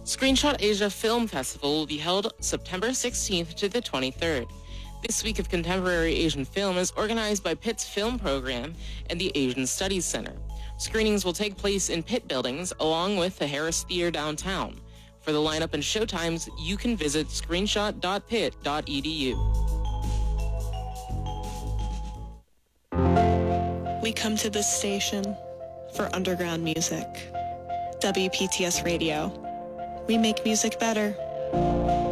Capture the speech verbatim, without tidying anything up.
Screenshot Asia Film Festival will be held September sixteenth to the twenty-third. This week of contemporary Asian film is organized by Pitt's film program and the Asian Studies Center. Screenings will take place in Pitt buildings along with the Harris Theater downtown. For the lineup and showtimes, you can visit screenshot dot pitt dot e d u. We come to this station for underground music. W P T S Radio. We make music better.